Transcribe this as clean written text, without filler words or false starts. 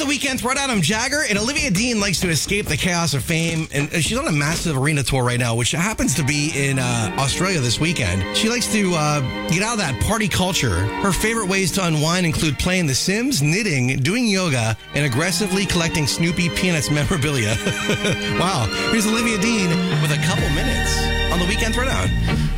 the Weekend Throwdown. I'm Jagger, and Olivia Dean likes to escape the chaos of fame, and she's on a massive arena tour right now, which happens to be in Australia this weekend. She likes to get out of that party culture. Her favorite ways to unwind include playing The Sims, knitting, doing yoga, and aggressively collecting Snoopy Peanuts memorabilia. Wow. Here's Olivia Dean with a couple minutes on the Weekend Throwdown.